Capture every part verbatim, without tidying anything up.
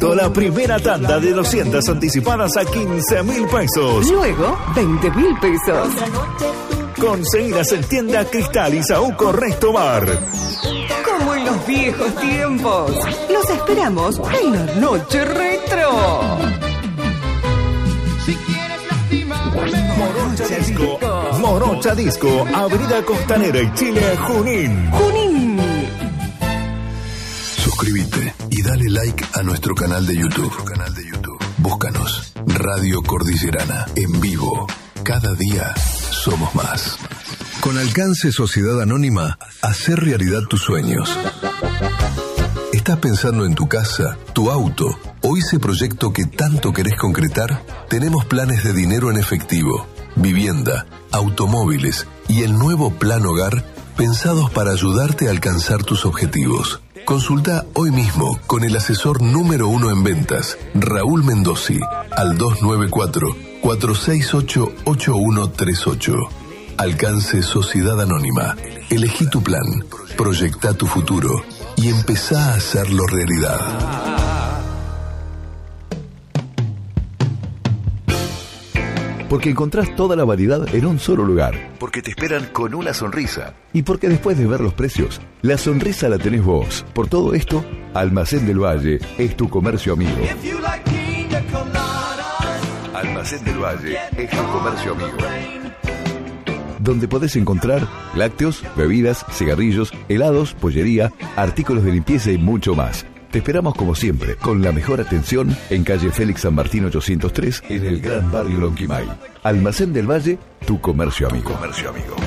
directo a la primera tanda de doscientas anticipadas a quince mil pesos. Luego, veinte mil pesos. Conseguidas en tienda Cristal y Saúco Resto Bar. Como en los viejos tiempos. Los esperamos en la noche retro. Morocha Disco. Morocha Disco, Avenida Costanera y Chile, Junín. Junín. Suscríbete y dale like a nuestro canal de YouTube. Canal de YouTube. Búscanos Radio Cordillerana en vivo. Cada día somos más. Con Alcance Sociedad Anónima, hacer realidad tus sueños. ¿Estás pensando en tu casa, tu auto o ese proyecto que tanto querés concretar? Tenemos planes de dinero en efectivo, vivienda, automóviles y el nuevo Plan Hogar pensados para ayudarte a alcanzar tus objetivos. Consulta hoy mismo con el asesor número uno en ventas, Raúl Mendozi, al dos nueve cuatro, cuatro seis ocho, ocho uno tres ocho. Alcance Sociedad Anónima. Elegí tu plan, proyecta tu futuro y empezá a hacerlo realidad. Porque encontrás toda la variedad en un solo lugar. Porque te esperan con una sonrisa. Y porque después de ver los precios, la sonrisa la tenés vos. Por todo esto, Almacén del Valle es tu comercio amigo. Almacén del Valle es tu comercio amigo. Donde podés encontrar lácteos, bebidas, cigarrillos, helados, pollería, artículos de limpieza y mucho más. Te esperamos como siempre, con la mejor atención en calle Félix San Martín ochocientos tres, en el Gran Barrio Lonquimay. Almacén del Valle, tu comercio amigo. Tu comercio amigo.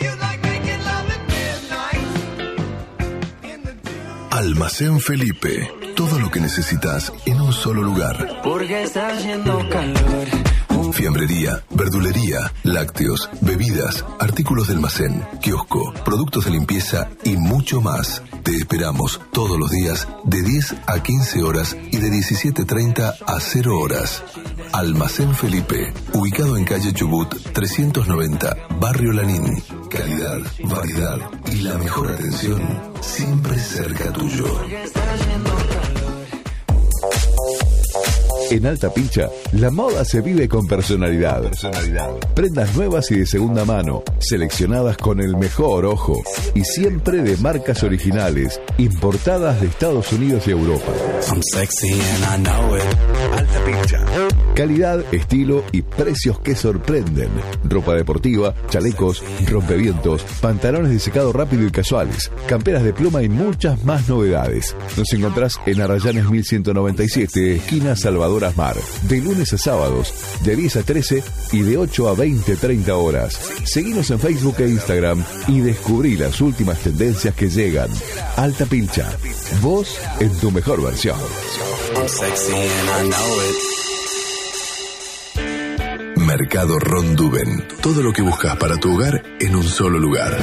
Almacén Felipe. Todo lo que necesitas en un solo lugar. Porque está haciendo calor. Fiambrería, verdulería, lácteos, bebidas, artículos de almacén, kiosco, productos de limpieza y mucho más. Te esperamos todos los días de diez a quince horas y de diecisiete treinta a cero horas. Almacén Felipe, ubicado en calle Chubut trescientos noventa, Barrio Lanín. Calidad, variedad y la mejor atención siempre cerca tuyo. En Alta Pincha, la moda se vive con personalidad. personalidad. Prendas nuevas y de segunda mano, seleccionadas con el mejor ojo y siempre de marcas originales, importadas de Estados Unidos y Europa. I'm sexy and I know it. Alta Pincha. Calidad, estilo y precios que sorprenden. Ropa deportiva, chalecos, rompevientos, pantalones de secado rápido y casuales, camperas de pluma y muchas más novedades. Nos encontrás en Arrayanes mil ciento noventa y siete, esquina Salvador Asmar. De lunes a sábados, de diez a trece y de ocho a veinte treinta horas. Seguinos en Facebook e Instagram y descubrí las últimas tendencias que llegan. Alta Pincha. Vos en tu mejor versión. I'm sexy and I know it. Mercado Ronduben. Todo lo que buscas para tu hogar en un solo lugar.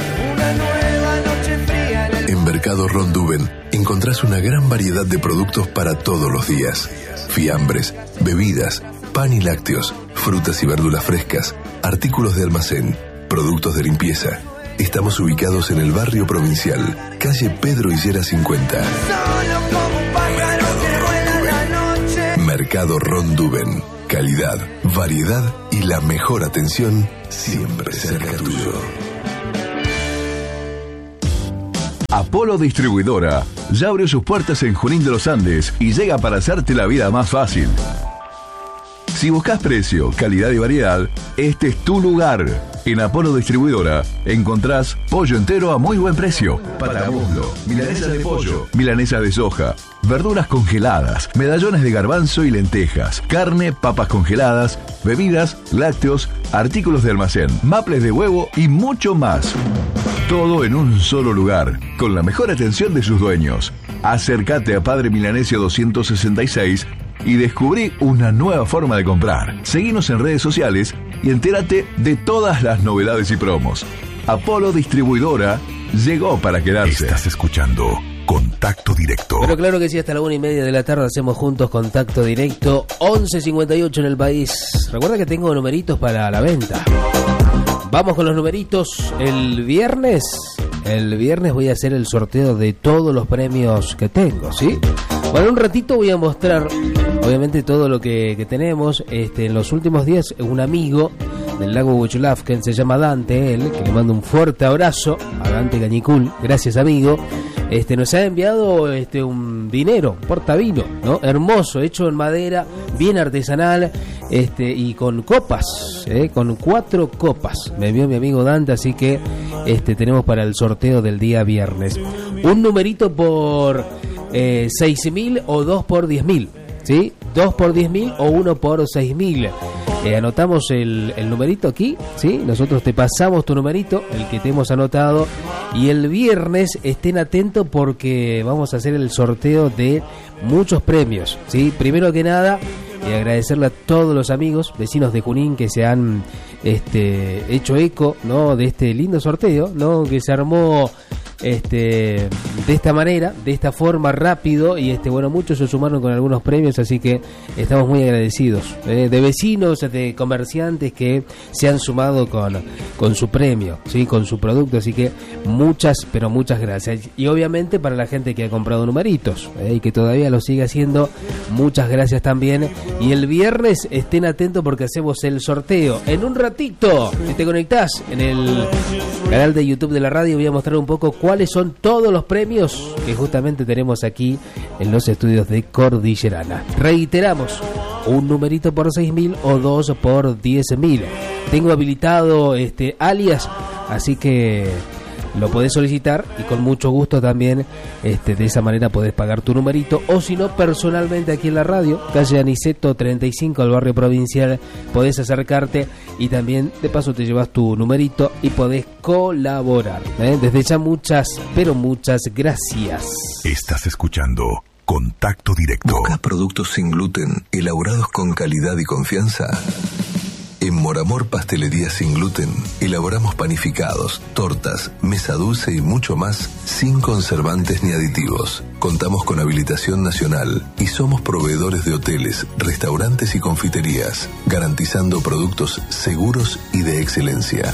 En Mercado Ronduben encontrás una gran variedad de productos para todos los días. Fiambres, bebidas, pan y lácteos, frutas y verduras frescas, artículos de almacén, productos de limpieza. Estamos ubicados en el barrio provincial, calle Pedro Higuera cincuenta. Mercado Ronduben. Calidad, variedad y la mejor atención siempre cerca tuyo. Apolo Distribuidora ya abrió sus puertas en Junín de los Andes y llega para hacerte la vida más fácil. Si buscas precio, calidad y variedad, este es tu lugar. En Apolo Distribuidora encontrás pollo entero a muy buen precio, patamuslo, milanesa de pollo, milanesa de soja, verduras congeladas, medallones de garbanzo y lentejas, carne, papas congeladas, bebidas, lácteos, artículos de almacén, maples de huevo y mucho más. Todo en un solo lugar, con la mejor atención de sus dueños. Acércate a Padre Milanesio doscientos sesenta y seis y descubrí una nueva forma de comprar. Seguinos en redes sociales y entérate de todas las novedades y promos. Apolo Distribuidora llegó para quedarse. Estás escuchando Contacto Directo. Pero claro que sí, hasta la una y media de la tarde hacemos juntos Contacto Directo. once cincuenta y ocho en el país. Recuerda que tengo numeritos para la venta. Vamos con los numeritos. El viernes El viernes voy a hacer el sorteo de todos los premios que tengo, ¿sí? Bueno, un ratito voy a mostrar, obviamente, todo lo que, que tenemos. Este, en los últimos días, un amigo del lago Huechulafken, se llama Dante, él, que le mando un fuerte abrazo a Dante Cañicul, gracias amigo. Este, nos ha enviado este, un vinero, portavino, ¿no? Hermoso, hecho en madera, bien artesanal, este, y con copas, ¿eh? Con cuatro copas. Me envió mi amigo Dante, así que este, tenemos para el sorteo del día viernes. Un numerito por eh, seis mil o dos por diez mil, ¿sí? dos por diez mil o uno por seis mil. Eh, anotamos el, el numerito aquí, ¿sí? Nosotros te pasamos tu numerito, el que te hemos anotado. Y el viernes estén atentos porque vamos a hacer el sorteo de muchos premios, ¿sí? Primero que nada, eh, agradecerle a todos los amigos, vecinos de Junín que se han este, hecho eco, ¿no? De este lindo sorteo, ¿no? Que se armó este de esta manera, de esta forma, rápido, y este bueno, muchos se sumaron con algunos premios, así que estamos muy agradecidos, eh, de vecinos, de comerciantes que se han sumado con, con su premio, ¿sí? Con su producto, así que muchas, pero muchas gracias. Y obviamente para la gente que ha comprado numeritos, eh, y que todavía lo sigue haciendo, muchas gracias también. Y el viernes estén atentos porque hacemos el sorteo en un ratito. Si te conectás en el canal de YouTube de la radio, voy a mostrar un poco cuáles son todos los premios que justamente tenemos aquí en los estudios de Cordillerana. Reiteramos, un numerito por seis mil o dos por diez mil. Tengo habilitado este alias, así que lo podés solicitar y con mucho gusto también este, de esa manera podés pagar tu numerito, o si no, personalmente aquí en la radio, calle Aniceto treinta y cinco, al barrio Provincial, podés acercarte y también de paso te llevas tu numerito y podés colaborar, ¿eh? Desde ya muchas, pero muchas gracias. Estás escuchando Contacto Directo. ¿Buscas productos sin gluten, elaborados con calidad y confianza? En Moramor Pastelería Sin Gluten elaboramos panificados, tortas, mesa dulce y mucho más sin conservantes ni aditivos. Contamos con habilitación nacional y somos proveedores de hoteles, restaurantes y confiterías, garantizando productos seguros y de excelencia.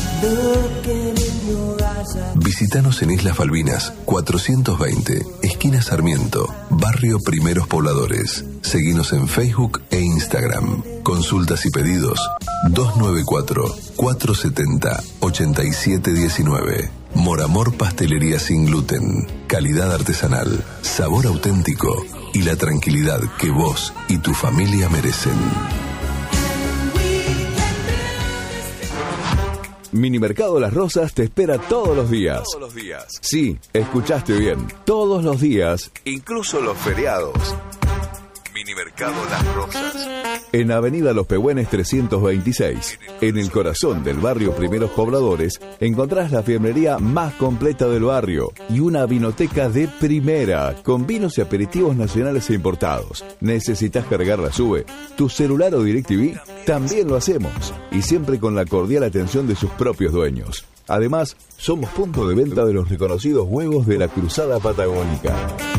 Visítanos en Islas Malvinas, cuatrocientos veinte, esquina Sarmiento, barrio Primeros Pobladores. Seguinos en Facebook e Instagram. Consultas y pedidos dos nueve cuatro, cuatro siete cero, ocho siete uno nueve. Moramor Pastelería Sin Gluten. Calidad artesanal, sabor auténtico y la tranquilidad que vos y tu familia merecen. Minimercado Las Rosas te espera todos los días. Todos los días. Sí, escuchaste bien. Todos los días, incluso los feriados. Minimercado Las Rosas. En Avenida Los Pehuenes trescientos veintiséis, en el corazón del barrio Primeros Pobladores, encontrás la fiambrería más completa del barrio y una vinoteca de primera, con vinos y aperitivos nacionales e importados. ¿Necesitas cargar la SUBE, tu celular o DirecTV? También lo hacemos, y siempre con la cordial atención de sus propios dueños. Además, somos punto de venta de los reconocidos huevos de la Cruzada Patagónica.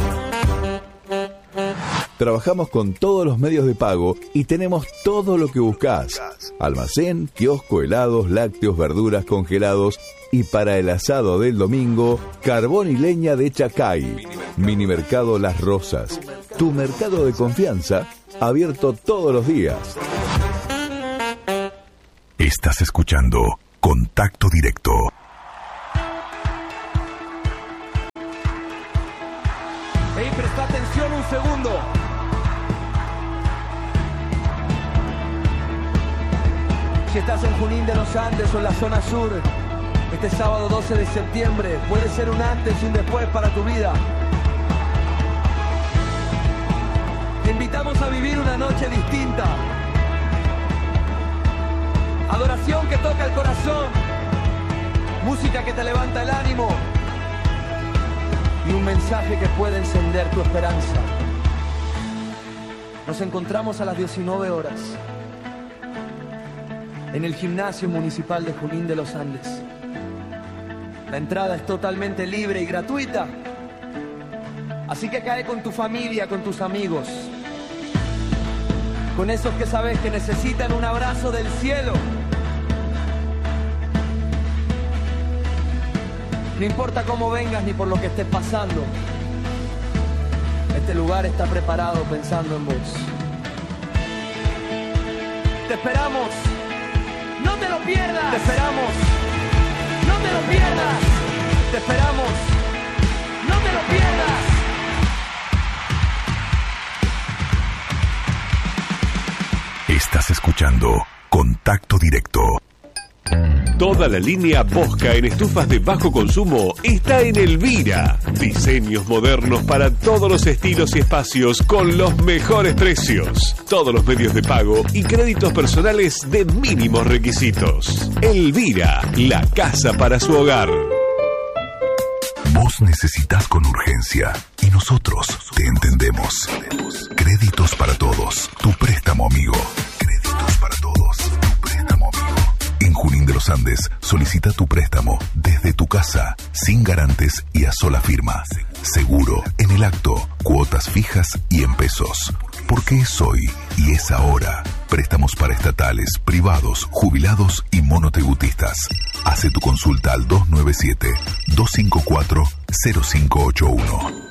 Trabajamos con todos los medios de pago y tenemos todo lo que buscás. Almacén, kiosco, helados, lácteos, verduras, congelados y para el asado del domingo, carbón y leña de Chacay. Minimercado Las Rosas, tu mercado de confianza, abierto todos los días. Estás escuchando Contacto Directo. Hey, presta atención un segundo. Si estás en Junín de los Andes o en la zona sur, este sábado doce de septiembre puede ser un antes y un después para tu vida. Te invitamos a vivir una noche distinta. Adoración que toca el corazón, música que te levanta el ánimo y un mensaje que puede encender tu esperanza. Nos encontramos a las diecinueve horas en el Gimnasio Municipal de Junín de los Andes. La entrada es totalmente libre y gratuita, así que cae con tu familia, con tus amigos, con esos que sabes que necesitan un abrazo del cielo. No importa cómo vengas ni por lo que estés pasando, este lugar está preparado pensando en vos. Te esperamos, no te lo pierdas. Te esperamos, no te lo pierdas. Te esperamos, no te lo pierdas. Estás escuchando Contacto Directo. Toda la línea Bosca en estufas de bajo consumo está en Elvira. Diseños modernos para todos los estilos y espacios con los mejores precios. Todos los medios de pago y créditos personales de mínimos requisitos. Elvira, la casa para su hogar. Vos necesitas con urgencia y nosotros te entendemos. Créditos para todos, tu préstamo amigo. Créditos para todos, tu préstamo amigo. En Junín de los Andes, solicita tu préstamo desde tu casa, sin garantes y a sola firma. Seguro, en el acto, cuotas fijas y en pesos. Porque es hoy y es ahora. Préstamos para estatales, privados, jubilados y monotributistas. Hace tu consulta al dos nueve siete, dos cinco cuatro, cero cinco ocho uno.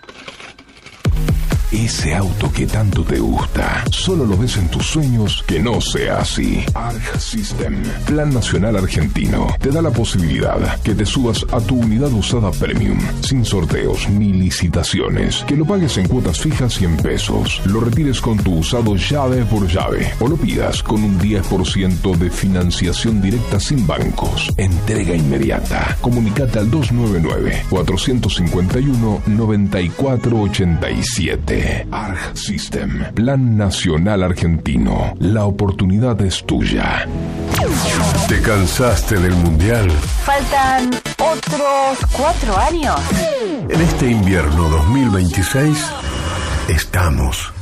Ese auto que tanto te gusta, solo lo ves en tus sueños, que no sea así. Arg System, Plan Nacional Argentino, te da la posibilidad que te subas a tu unidad usada Premium, sin sorteos ni licitaciones, que lo pagues en cuotas fijas y en pesos, lo retires con tu usado llave por llave, o lo pidas con un diez por ciento de financiación directa sin bancos. Entrega inmediata. Comunicate al dos nueve nueve, cuatro cinco uno, nueve cuatro ocho siete. Arg System, Plan Nacional Argentino. La oportunidad es tuya. ¿Te cansaste del Mundial? Faltan otros cuatro años. En este invierno dos mil veintiséis estamos.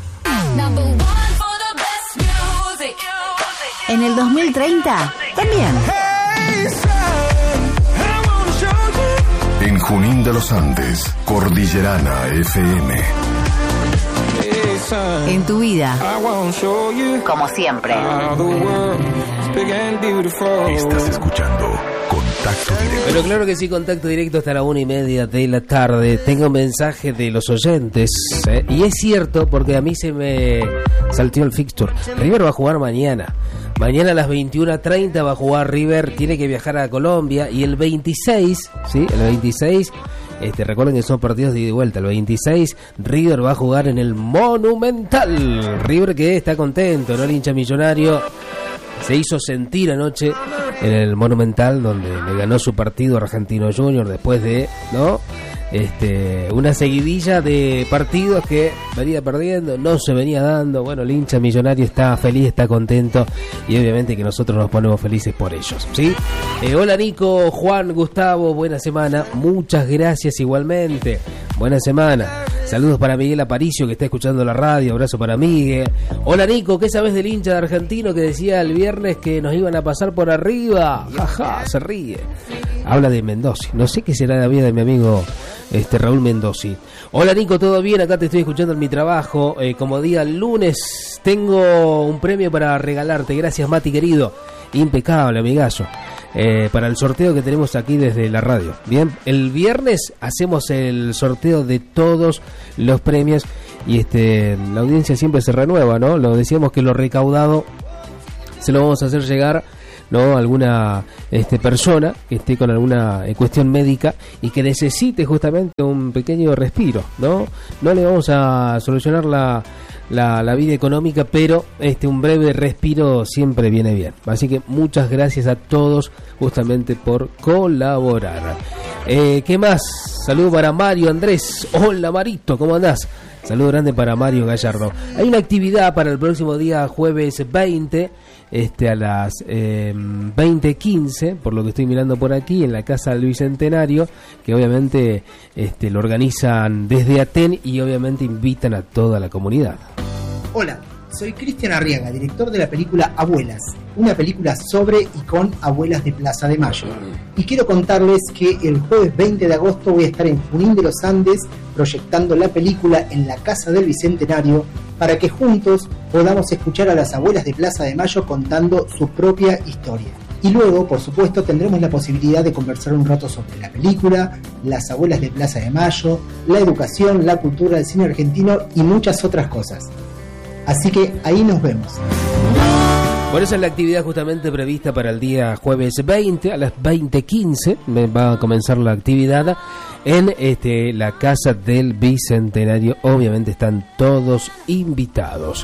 En el dos mil treinta también. En Junín de los Andes, Cordillerana F M. En tu vida, como siempre. Estás escuchando Contacto Directo. Pero claro que sí, Contacto Directo hasta la una y media de la tarde. Tengo un mensaje de los oyentes, ¿eh? Y es cierto, porque a mí se me salteó el fixture. River va a jugar mañana. Mañana a las veintiuna treinta va a jugar River. Tiene que viajar a Colombia. Y el veintiséis, ¿sí? El veintiséis... Este, recuerden que son partidos de ida y vuelta. El veintiséis River va a jugar en el Monumental. River que está contento, ¿no? El hincha millonario se hizo sentir anoche en el Monumental, donde le ganó su partido a Argentino Junior después de, ¿no? Este, una seguidilla de partidos que venía perdiendo, no se venía dando. Bueno, el hincha millonario está feliz, está contento, y obviamente que nosotros nos ponemos felices por ellos, ¿sí? Eh, hola Nico, Juan, Gustavo, buena semana. Muchas gracias igualmente. Buena semana. Saludos para Miguel Aparicio, que está escuchando la radio. Abrazo para Miguel. Hola Nico, ¿qué sabes del hincha de Argentino que decía el viernes que nos iban a pasar por arriba? Jaja, se ríe. Habla de Mendoza. No sé qué será la vida de mi amigo este Raúl Mendoza. Hola Nico, ¿todo bien? Acá te estoy escuchando en mi trabajo. Eh, como día lunes, tengo un premio para regalarte. Gracias Mati, querido. Impecable, amigazo. Eh, para el sorteo que tenemos aquí desde la radio. Bien, el viernes hacemos el sorteo de todos los premios y este la audiencia siempre se renueva, ¿no? Lo decíamos que lo recaudado se lo vamos a hacer llegar, ¿no? Alguna este persona que esté con alguna eh, cuestión médica y que necesite justamente un pequeño respiro, ¿no? No le vamos a solucionar la La, la vida económica, pero este un breve respiro siempre viene bien. Así que muchas gracias a todos justamente por colaborar. Eh, ¿Qué más? Saludo para Mario Andrés. Hola Marito, ¿cómo andás? Saludo grande para Mario Gallardo. Hay una actividad para el próximo día jueves veinte, este a las eh, veinte quince, por lo que estoy mirando por aquí, en la Casa del Bicentenario, que obviamente este, lo organizan desde Aten y obviamente invitan a toda la comunidad. Hola, soy Cristian Arriaga, director de la película Abuelas, una película sobre y con abuelas de Plaza de Mayo. Y quiero contarles que el jueves veinte de agosto voy a estar en Junín de los Andes proyectando la película en la Casa del Bicentenario para que juntos podamos escuchar a las abuelas de Plaza de Mayo contando su propia historia. Y luego, por supuesto, tendremos la posibilidad de conversar un rato sobre la película, las abuelas de Plaza de Mayo, la educación, la cultura del cine argentino y muchas otras cosas. Así que ahí nos vemos. Bueno, esa es la actividad justamente prevista para el día jueves veinte, a las veinte quince va a comenzar la actividad en este la Casa del Bicentenario. Obviamente están todos invitados.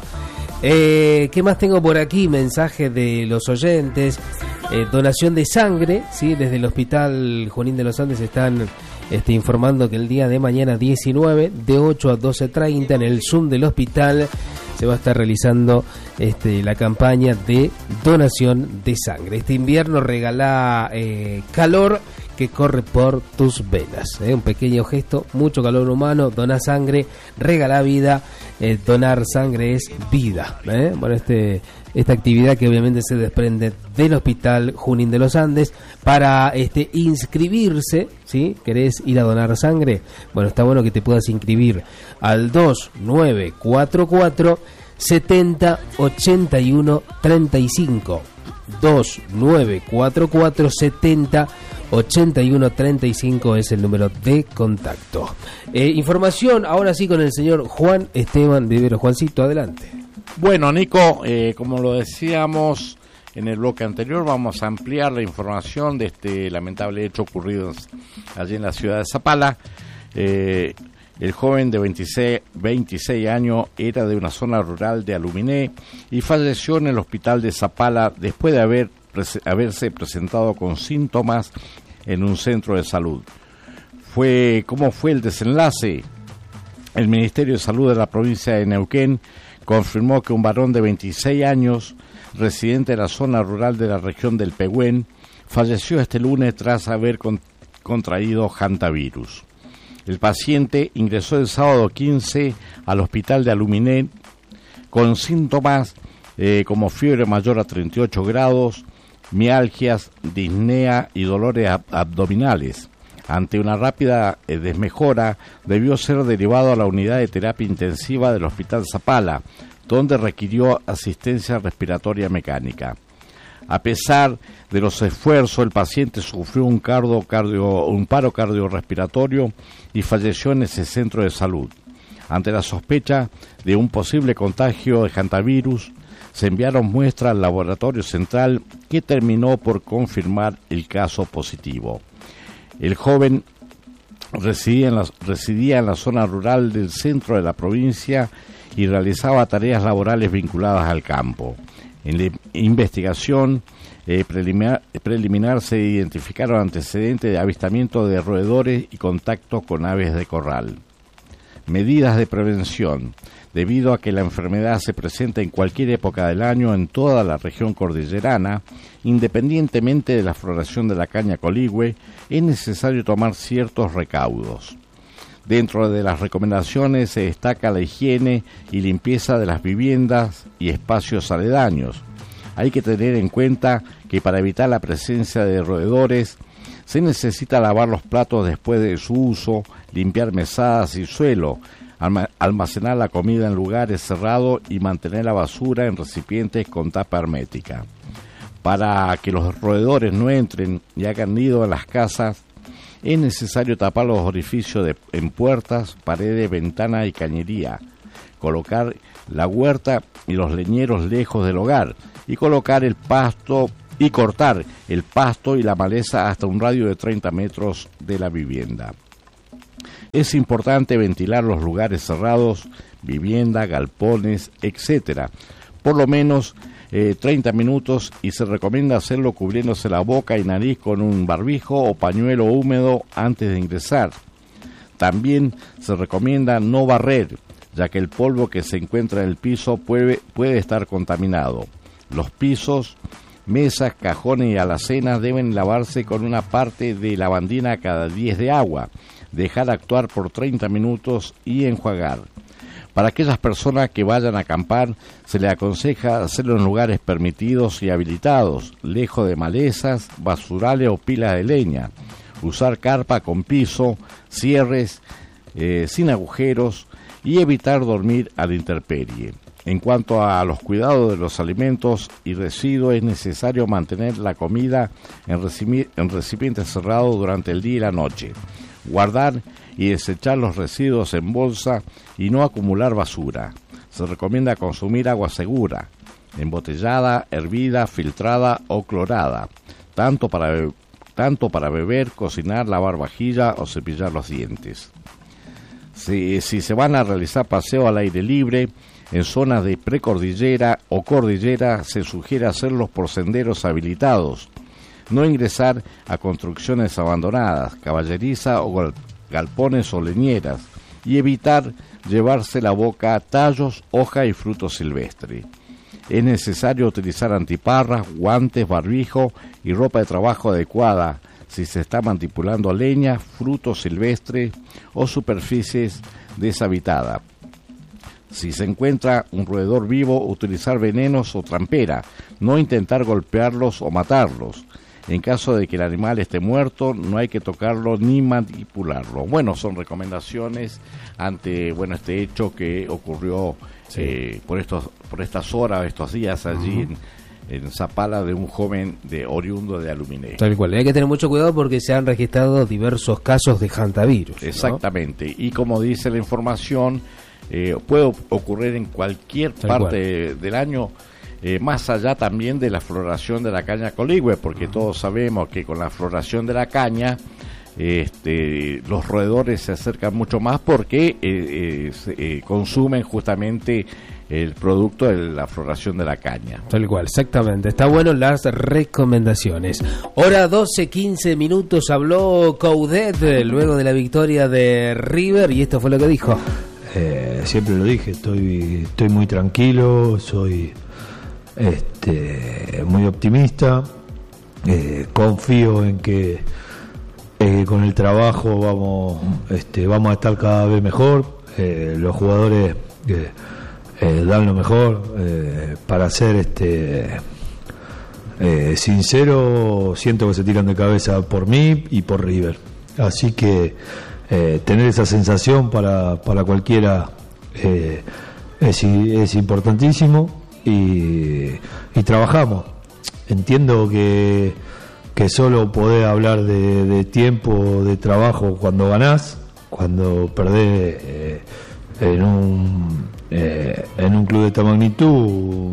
Eh, ¿Qué más tengo por aquí? Mensaje de los oyentes. Eh, donación de sangre, ¿sí? Desde el Hospital Junín de los Andes están este, informando que el día de mañana diecinueve, de ocho a doce treinta, en el Zoom del hospital se va a estar realizando este, la campaña de donación de sangre. Este invierno regala eh, calor que corre por tus venas. ¿eh? Un pequeño gesto, mucho calor humano, dona sangre, regala vida. Eh, donar sangre es vida. ¿eh? Bueno, este esta actividad que obviamente se desprende del Hospital Junín de los Andes. Para este inscribirse, ¿sí? ¿Querés ir a donar sangre? Bueno, está bueno que te puedas inscribir al dos nueve cuatro cuatro setenta ochenta y uno treinta y cinco. dos nueve cuatro cuatro setenta ochenta y uno treinta y cinco es el número de contacto. Eh, información ahora sí con el señor Juan Esteban Vivero. Juancito, adelante. Bueno, Nico, eh, como lo decíamos en el bloque anterior, vamos a ampliar la información de este lamentable hecho ocurrido allí en la ciudad de Zapala. Eh, el joven de veintiséis, veintiséis años era de una zona rural de Aluminé y falleció en el hospital de Zapala después de haber haberse presentado con síntomas en un centro de salud. Fue ¿Cómo fue el desenlace? El Ministerio de Salud de la provincia de Neuquén confirmó que un varón de veintiséis años, residente de la zona rural de la región del Pehuen, falleció este lunes tras haber con, contraído hantavirus. El paciente ingresó el sábado quince al hospital de Aluminé con síntomas eh, como fiebre mayor a treinta y ocho grados, mialgias, disnea y dolores ab- abdominales. Ante una rápida eh, desmejora, debió ser derivado a la unidad de terapia intensiva del Hospital Zapala, donde requirió asistencia respiratoria mecánica. A pesar de los esfuerzos, el paciente sufrió un, cardio, cardio, un paro cardiorrespiratorio y falleció en ese centro de salud. Ante la sospecha de un posible contagio de hantavirus, se enviaron muestras al laboratorio central que terminó por confirmar el caso positivo. El joven residía en, la, residía en la zona rural del centro de la provincia y realizaba tareas laborales vinculadas al campo. En la investigación eh, preliminar, preliminar se identificaron antecedentes de avistamiento de roedores y contactos con aves de corral. Medidas de prevención. Debido a que la enfermedad se presenta en cualquier época del año en toda la región cordillerana, independientemente de la floración de la caña coligüe, es necesario tomar ciertos recaudos. Dentro de las recomendaciones se destaca la higiene y limpieza de las viviendas y espacios aledaños. Hay que tener en cuenta que para evitar la presencia de roedores se necesita lavar los platos después de su uso, limpiar mesadas y suelo, almacenar la comida en lugares cerrados y mantener la basura en recipientes con tapa hermética. Para que los roedores no entren y hagan nido en las casas, es necesario tapar los orificios de, en puertas, paredes, ventanas y cañería, colocar la huerta y los leñeros lejos del hogar y colocar el pasto y cortar el pasto y la maleza hasta un radio de treinta metros de la vivienda. Es importante ventilar los lugares cerrados, vivienda, galpones, etcétera, por lo menos eh, treinta minutos, y se recomienda hacerlo cubriéndose la boca y nariz con un barbijo o pañuelo húmedo antes de ingresar. También se recomienda no barrer, ya que el polvo que se encuentra en el piso puede, puede estar contaminado. Los pisos, mesas, cajones y alacenas deben lavarse con una parte de lavandina cada diez de agua, dejar actuar por treinta minutos y enjuagar. Para aquellas personas que vayan a acampar, se les aconseja hacerlo en lugares permitidos y habilitados, lejos de malezas, basurales o pilas de leña. Usar carpa con piso, cierres, eh, sin agujeros y evitar dormir a la intemperie. En cuanto a los cuidados de los alimentos y residuos, es necesario mantener la comida en, recipi- en recipientes cerrados durante el día y la noche, guardar y desechar los residuos en bolsa y no acumular basura. Se recomienda consumir agua segura, embotellada, hervida, filtrada o clorada, tanto para, be- tanto para beber, cocinar, lavar vajilla o cepillar los dientes. Si, si se van a realizar paseos al aire libre, en zonas de precordillera o cordillera, se sugiere hacerlos por senderos habilitados, no ingresar a construcciones abandonadas, caballeriza o gal- galpones o leñeras, y evitar llevarse la boca a tallos, hoja y frutos silvestres. Es necesario utilizar antiparras, guantes, barbijo y ropa de trabajo adecuada si se está manipulando leña, frutos silvestres o superficies deshabitadas. Si se encuentra un roedor vivo, utilizar venenos o trampera, no intentar golpearlos o matarlos. En caso de que el animal esté muerto, no hay que tocarlo ni manipularlo. Bueno, son recomendaciones ante bueno este hecho que ocurrió sí. eh, por estos por estas horas, estos días allí uh-huh. en, en Zapala, de un joven de oriundo de Aluminé. Tal cual, hay que tener mucho cuidado porque se han registrado diversos casos de hantavirus. Exactamente, ¿no? Y como dice la información, eh, puede ocurrir en cualquier Tal parte cual. del año. Eh, más allá también de la floración de la caña coligüe, porque uh-huh. todos sabemos que con la floración de la caña este, los roedores se acercan mucho más porque eh, eh, se, eh, consumen justamente el producto de la floración de la caña. Tal cual, exactamente. Está bueno las recomendaciones. Hora doce, quince minutos, habló Coudet luego de la victoria de River y esto fue lo que dijo. Eh, siempre lo dije, estoy, estoy muy tranquilo, soy... Este, muy optimista, eh, confío en que eh, con el trabajo vamos, este, vamos a estar cada vez mejor, eh, los jugadores eh, eh, dan lo mejor, eh, para ser este, eh, sincero, siento que se tiran de cabeza por mí y por River, así que eh, tener esa sensación para, para cualquiera eh, es, es importantísimo. Y, y trabajamos. Entiendo que, que solo podés hablar de, de tiempo de trabajo cuando ganás, cuando perdés eh, en un eh, en un club de esta magnitud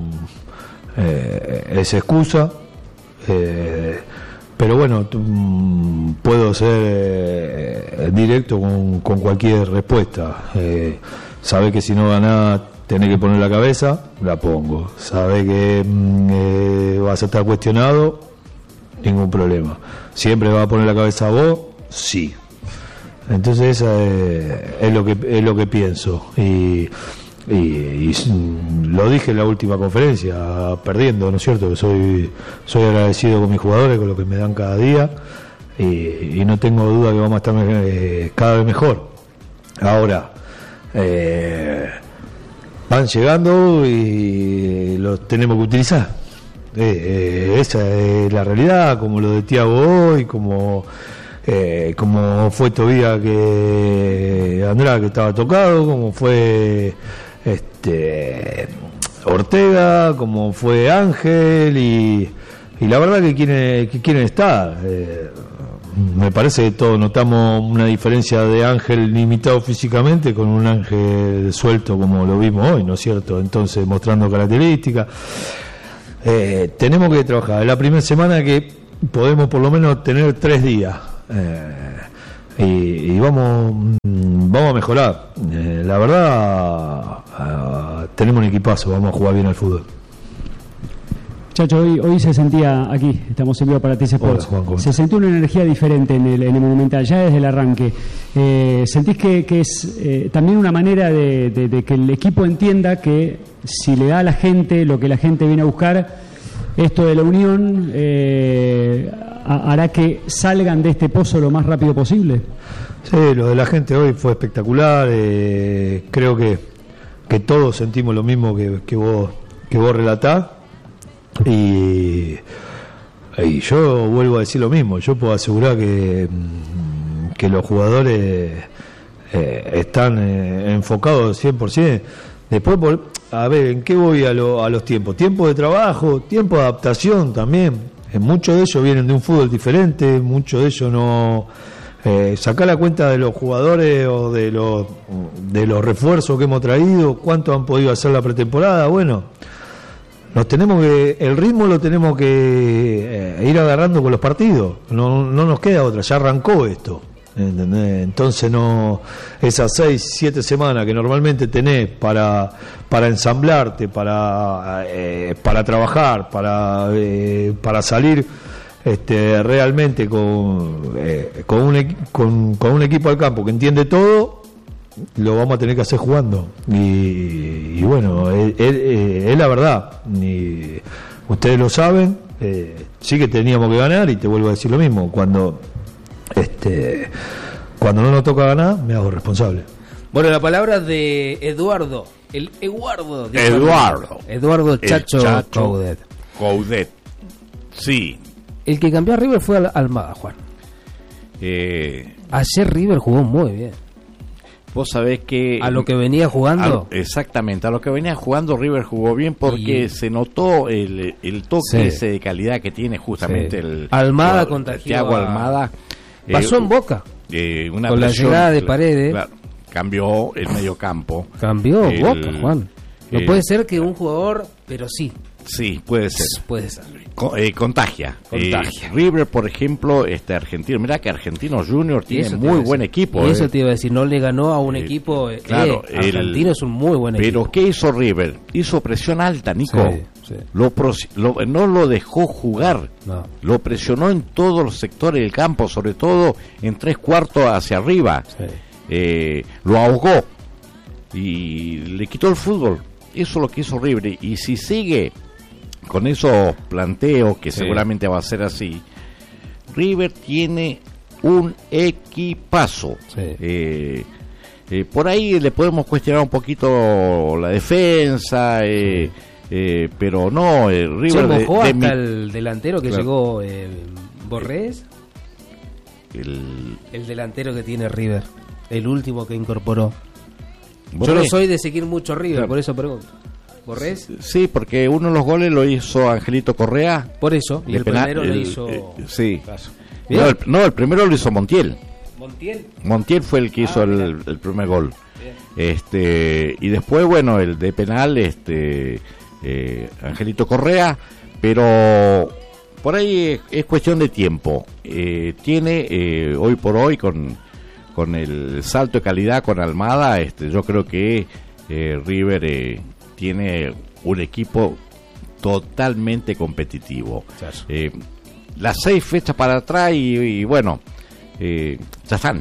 eh, es excusa, eh, pero bueno, t- puedo ser eh, directo con, con cualquier respuesta. Eh, sabés que si no ganás tenés que poner la cabeza, la pongo. Sabés que eh, vas a estar cuestionado, ningún problema. ¿Siempre vas a poner la cabeza a vos? Sí. Entonces esa es, es lo que es lo que pienso. Y, y, y lo dije en la última conferencia, perdiendo, ¿no es cierto? Que soy, soy agradecido con mis jugadores, con lo que me dan cada día. Y, y no tengo duda que vamos a estar eh, cada vez mejor. Ahora, eh, van llegando y los tenemos que utilizar. Eh, eh, esa es la realidad, como lo de Thiago hoy, como eh, como fue Tobía que Andrade que estaba tocado, como fue este Ortega, como fue Ángel y, y la verdad que quieren, que quieren estar. Eh, me parece que todos notamos una diferencia de Ángel limitado físicamente con un Ángel suelto como lo vimos hoy, ¿no es cierto? Entonces mostrando características. Eh, tenemos que trabajar. Es la primera semana que podemos por lo menos tener tres días eh, y, y vamos vamos a mejorar. Eh, la verdad uh, tenemos un equipazo, vamos a jugar bien al fútbol. Chacho, hoy, hoy se sentía aquí, estamos en vivo para T C Sports, se sentía una energía diferente en el, en el Monumental, ya desde el arranque. Eh, ¿Sentís que, que es eh, también una manera de, de, de que el equipo entienda que si le da a la gente lo que la gente viene a buscar, esto de la unión eh, hará que salgan de este pozo lo más rápido posible? Sí, lo de la gente hoy fue espectacular, eh, creo que, que todos sentimos lo mismo que, que vos, que vos relatás. Y, y yo vuelvo a decir lo mismo, yo puedo asegurar que, que los jugadores eh, están eh, enfocados cien por ciento Después, a ver, ¿en qué voy a, lo, a los tiempos? Tiempo de trabajo, tiempo de adaptación también. Eh, muchos de ellos vienen de un fútbol diferente, muchos de ellos no... Eh, sacar la cuenta de los jugadores o de los, de los refuerzos que hemos traído, cuánto han podido hacer la pretemporada, bueno, nos tenemos que, el ritmo lo tenemos que eh, ir agarrando con los partidos, no, no nos queda otra, ya arrancó esto. ¿Entendés? Entonces no, esas seis, siete semanas que normalmente tenés para, para ensamblarte, para, eh, para trabajar, para, eh, para salir este, realmente con, eh, con, un, con, con un equipo al campo que entiende todo, lo vamos a tener que hacer jugando. Y, y bueno, es, es, es la verdad. Y ustedes lo saben, eh, sí que teníamos que ganar, y te vuelvo a decir lo mismo, cuando... Este, cuando no nos toca ganar, me hago responsable. Bueno, la palabra de Eduardo, el Eduardo. Eduardo. Eduardo Chacho, Chacho Coudet. Coudet. Sí. El que cambió a River fue Al- Almada, Juan. Eh, Ayer River jugó muy bien. Vos sabés que... A lo que venía jugando. A, exactamente, a lo que venía jugando River jugó bien porque y... se notó el, el toque sí. ese de calidad que tiene justamente sí. el... Almada el, contagió Thiago a... Almada. Pasó eh, en Boca. Eh, una con presión, la llegada de Paredes. Claro, cambió el medio campo. Cambió el, Boca, Juan. No eh, puede ser que un jugador, pero sí. Sí, puede ser. Puede ser. Co- eh, contagia. Contagia. Eh, River, por ejemplo, este argentino. Mirá que Argentino Junior tiene muy buen equipo. Y eso eh. te iba a decir, no le ganó a un eh, equipo. Eh, claro, eh, Argentino el, es un muy buen pero equipo. Pero ¿qué hizo River? Hizo presión alta, Nico. Sí, sí. Lo, lo, no lo dejó jugar. No. Lo presionó en todos los sectores del campo, sobre todo en tres cuartos hacia arriba. Sí. Eh, lo ahogó y le quitó el fútbol. Eso es lo que hizo River. Y si sigue con esos planteos, que sí. seguramente va a ser así, River tiene un equipazo. Sí. Eh, eh, por ahí le podemos cuestionar un poquito la defensa, eh, sí. eh, pero no, eh, River... Se mojó de, hasta de el delantero que claro. llegó, eh, Borrés, el... el delantero que tiene River, el último que incorporó. Borrés. Yo no soy de seguir mucho River, claro. por eso pregunto. ¿Borrés? Sí, porque uno de los goles lo hizo Angelito Correa. Por eso, y el penal, primero lo el, hizo... Eh, sí. No el, no, el primero lo hizo Montiel. ¿Montiel? Montiel fue el que hizo ah, el, el primer gol. Bien. Este y después, bueno, el de penal, este eh, Angelito Correa, pero por ahí es, es cuestión de tiempo. Eh, tiene eh, hoy por hoy con, con el salto de calidad con Almada, este yo creo que eh, River... Eh, tiene un equipo totalmente competitivo. Eh, las seis fechas para atrás y, y bueno, eh, ya están.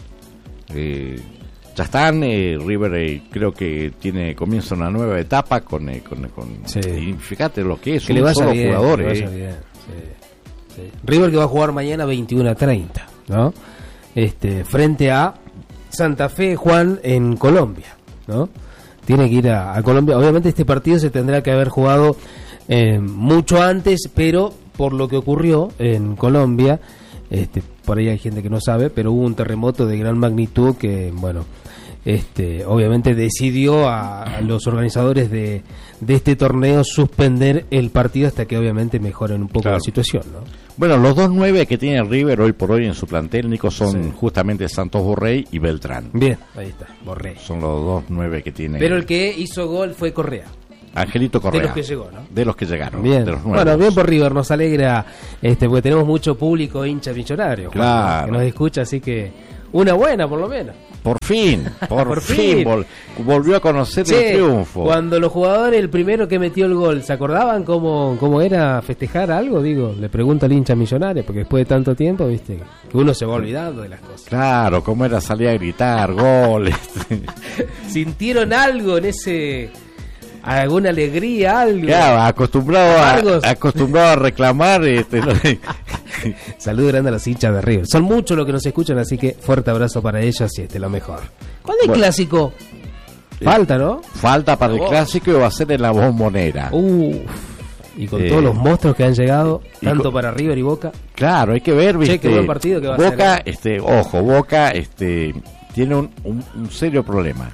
Eh, ya están. Eh, River eh, creo que tiene comienza una nueva etapa con, eh, con, con sí. y fíjate lo que es que un le solo bien, jugador. Le eh. bien. Sí, sí. River que va a jugar mañana veintiuno a treinta, ¿no? Este, frente a Santa Fe, Juan, en Colombia, ¿no? Tiene que ir a, a Colombia. Obviamente este partido se tendrá que haber jugado eh, mucho antes, pero por lo que ocurrió en Colombia, este, por ahí hay gente que no sabe, pero hubo un terremoto de gran magnitud que, bueno, este, obviamente decidió a, a los organizadores de, de este torneo suspender el partido hasta que obviamente mejoren un poco claro. la situación, ¿no? Bueno, los dos nueve que tiene River hoy por hoy en su plantel, Nico, son sí. justamente Santos Borrell y Beltrán. Bien, ahí está, Borrell. Son los dos nueve que tiene. Pero el que hizo gol fue Correa. Angelito Correa. De los que llegó, ¿no? De los que llegaron. Bien. De los bueno, bien por River, nos alegra, este, porque tenemos mucho público hincha millonario, claro. que nos escucha, así que una buena por lo menos. Por fin, por, por fin, fin. Vol, volvió a conocer che, el triunfo. Cuando los jugadores, el primero que metió el gol, ¿se acordaban cómo, cómo era festejar algo? Digo, le pregunto al hincha millonario, porque después de tanto tiempo, viste, que uno se va olvidando de las cosas. Claro, cómo era salir a gritar, goles. ¿Sintieron algo en ese... alguna alegría, algo? Claro, acostumbrado a, acostumbrado a reclamar. Este, no. Saludo grande a los hinchas de River. Son muchos los que nos escuchan, así que fuerte abrazo para ellos y este lo mejor. ¿Cuándo hay bueno, clásico? Falta, ¿no? Falta para el clásico y va a ser en la Bombonera. Uf. Y con eh, todos los monstruos que han llegado, tanto con, para River y Boca. Claro, hay que ver, viste. Che, qué buen partido que va Boca, a ser. este, ojo, Boca, este, tiene un, un, un serio problema.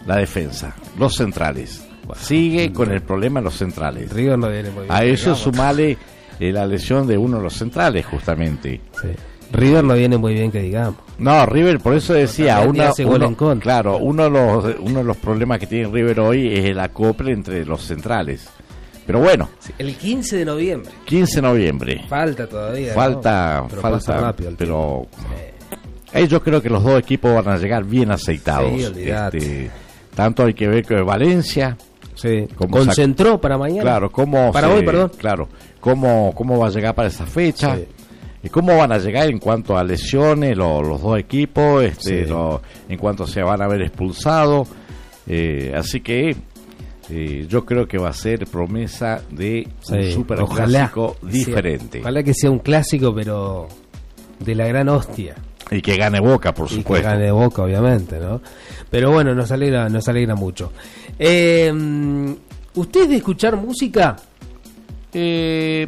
la defensa, los centrales. Sigue con el problema de los centrales. River no viene muy bien. A eso digamos. sumale eh, la lesión de uno de los centrales, justamente. Sí. River no viene muy bien, que digamos. No, River, por eso decía, También una, hace gol uno, en contra. claro, uno de, los, uno de los problemas que tiene River hoy es el acople entre los centrales. Pero bueno. Sí, el quince de noviembre. quince de noviembre. Falta todavía. Falta, ¿no? Pero falta, rápido pero eh, yo creo que los dos equipos van a llegar bien aceitados. Sí, olvidate. este, tanto hay que ver que Valencia sí. cómo concentró sac- para mañana. Claro, cómo para se- hoy, perdón. Claro, cómo, cómo va a llegar para esa fecha. Sí. ¿Y cómo van a llegar en cuanto a lesiones lo, los dos equipos? Este, Sí. lo, en cuanto se van a ver expulsados. Eh, así que eh, yo creo que va a ser promesa de Sí, un super ojalá clásico sea- diferente. Ojalá que sea un clásico, pero de la gran hostia. Y que gane Boca, por Y supuesto. que gane Boca, obviamente, ¿no? Pero bueno, nos alegra, nos alegra mucho. Eh, ¿Usted de escuchar música? Eh,